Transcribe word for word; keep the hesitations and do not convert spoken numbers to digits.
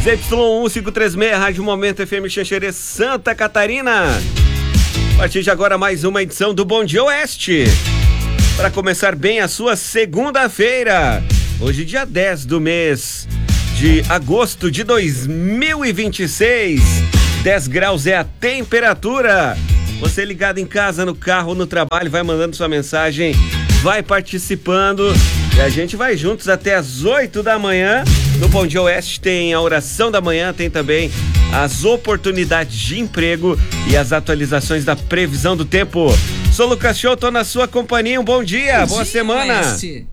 Z Y um cinco três seis, Rádio Momento F M Xanxerê, Santa Catarina. A partir de agora, mais uma edição do Bom Dia Oeste. Para começar bem a sua segunda-feira. Hoje, dia dez do mês de agosto de dois mil e vinte e seis. dez graus é a temperatura. Você ligado em casa, no carro, no trabalho, vai mandando sua mensagem, vai participando e a gente vai juntos até as oito da manhã. No Bom Dia Oeste tem a oração da manhã, tem também as oportunidades de emprego e as atualizações da previsão do tempo. Sou Lucas Show, tô na sua companhia, um bom dia, bom boa dia, semana. Oeste.